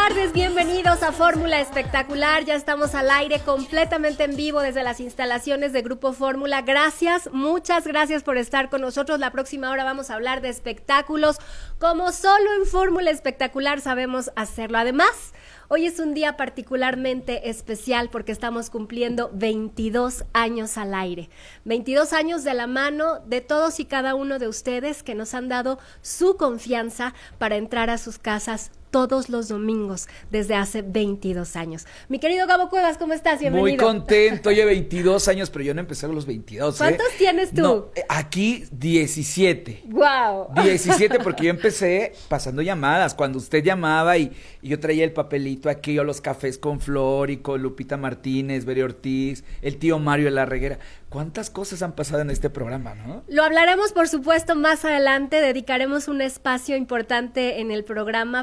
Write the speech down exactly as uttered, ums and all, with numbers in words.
tardes, bienvenidos a Fórmula Espectacular. Ya estamos al aire completamente en vivo desde las instalaciones de Grupo Fórmula. Gracias, muchas gracias por estar con nosotros. La próxima hora vamos a hablar de espectáculos, como solo en Fórmula Espectacular sabemos hacerlo. Además, hoy es un día particularmente especial porque estamos cumpliendo veintidós años al aire. veintidós años de la mano de todos y cada uno de ustedes que nos han dado su confianza para entrar a sus casas todos los domingos desde hace veintidós años. Mi querido Gabo Cuevas, ¿cómo estás? Bienvenido. Muy contento, oye, veintidós años, pero yo no empecé a los veintidós. ¿Cuántos ¿eh? tienes tú? No, aquí diecisiete. ¡Wow! diecisiete, porque yo empecé pasando llamadas, cuando usted llamaba y, y yo traía el papelito aquí, o los cafés con Flor y con Lupita Martínez, Beri Ortiz, el tío Mario de la Reguera. ¿Cuántas cosas han pasado en este programa, no? Lo hablaremos, por supuesto, más adelante. Dedicaremos un espacio importante en el programa